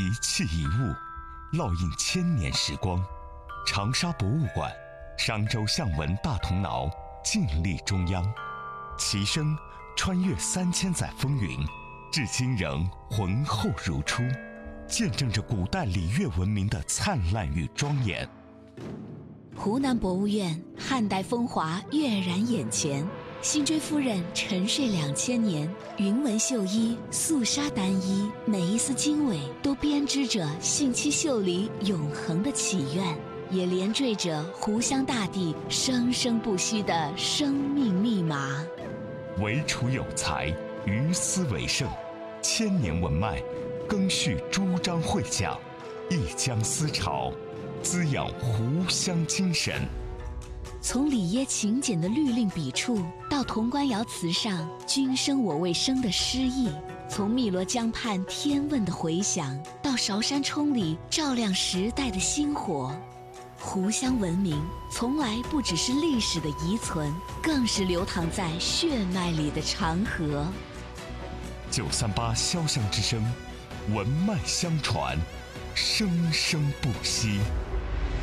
一器一物，烙印千年时光。长沙博物馆，商周象纹大铜挠静立中央，其声穿越3000载风云，至今仍浑厚如初，见证着古代礼乐文明的灿烂与庄严。 湖南博物院汉代风华跃然眼前，辛追夫人沉睡2000年，云纹绣衣，素纱单衣，每一丝经纬都编织着信息秀里永恒的祈愿，也连缀着湖湘大地生生不息的生命密码。 惟楚有才，于斯为盛，千年文脉，更续诸章会讲，一江思潮，滋养湖湘精神。 从里耶勤俭的律令笔触，到潼关窑瓷上君生我未生的诗意；从汨罗江畔天问的回响，到韶山冲里照亮时代的星火。湖湘文明从来不只是历史的遗存，更是流淌在血脉里的长河。 938潇湘之声，文脉相传，生生不息。